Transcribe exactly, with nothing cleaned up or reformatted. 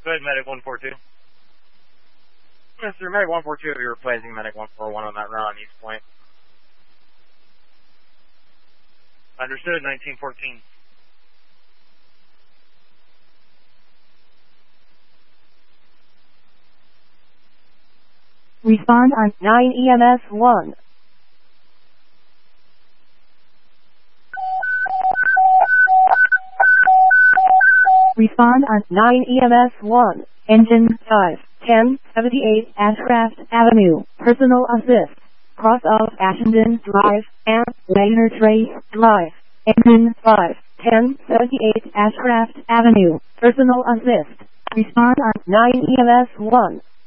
Go ahead, Medic one four two. Yes, sir. Medic one four two, you're replacing Medic one four one on that run on East Point. Understood, nineteen fourteen. Respond on nine E M S one. Respond on nine E M S one. Engine five ten seventy-eight Ashcraft Avenue. Personal assist. Cross of Ashenden Drive and Wagner Trace Drive. Engine five ten seventy-eight Ashcraft Avenue. Personal assist. Respond on nine E M S one.